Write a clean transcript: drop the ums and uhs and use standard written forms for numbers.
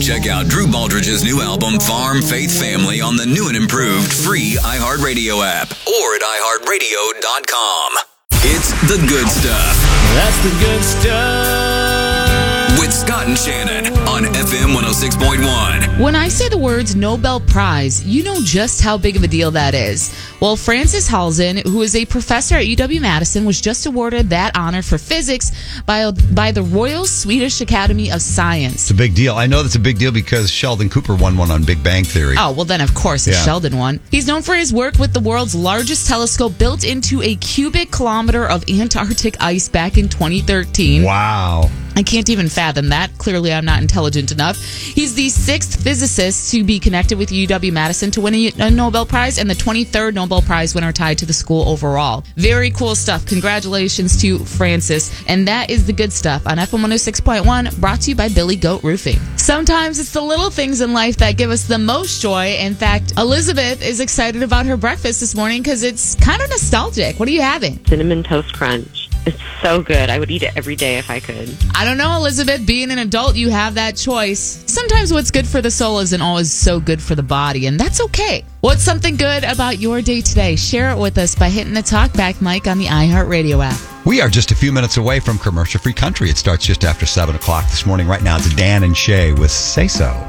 Check out Drew Baldridge's new album, Farm Faith Family, on the new and improved free iHeartRadio app or at iHeartRadio.com. It's the good stuff. That's the good stuff. With Scott and Shannon on FM 106.1. When I say the words Nobel Prize, you know just how big of a deal that is. Well, Frances Halzen, who is a professor at UW-Madison, was just awarded that honor for physics by the Royal Swedish Academy of Science. It's a big deal. I know that's a big deal because Sheldon Cooper won one on Big Bang Theory. Oh, well then of course it's Sheldon one. He's known for his work with the world's largest telescope built into a cubic kilometer of Antarctic ice back in 2013. Wow. I can't even fathom that. Clearly, I'm not intelligent enough. He's the 6th physicist to be connected with UW-Madison to win a Nobel Prize, and the 23rd Nobel Prize winner tied to the school overall. Very cool stuff. Congratulations to Francis. And that is the good stuff on FM 106.1, brought to you by Billy Goat Roofing. Sometimes it's the little things in life that give us the most joy. In fact, Elizabeth is excited about her breakfast this morning because it's kind of nostalgic. What are you having? Cinnamon Toast Crunch. It's so good. I would eat it every day if I could. I don't know, Elizabeth. Being an adult, you have that choice. Sometimes what's good for the soul isn't always so good for the body, and that's okay. What's something good about your day today? Share it with us by hitting the talkback mic on the iHeartRadio app. We are just a few minutes away from commercial-free country. It starts just after 7 o'clock this morning. Right now, it's Dan and Shay with Say So.